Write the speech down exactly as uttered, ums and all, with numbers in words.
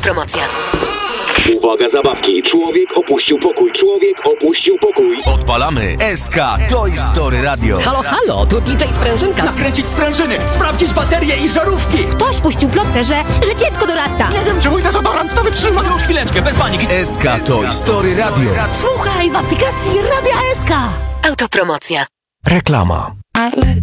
Autopromocja. Uwaga, zabawki. Człowiek opuścił pokój. Człowiek opuścił pokój. Odpalamy S K Toy Story Radio. Halo, halo, tu D J Sprężynka. Nakręcić sprężyny, sprawdzić baterie i żarówki. Ktoś puścił plotkę, że, że dziecko dorasta. Nie wiem, czy mój dezodorant to wytrzyma. Już chwileczkę, bez paniki. S K Toy Story Radio. Słuchaj w aplikacji Radia S K. Autopromocja. Reklama.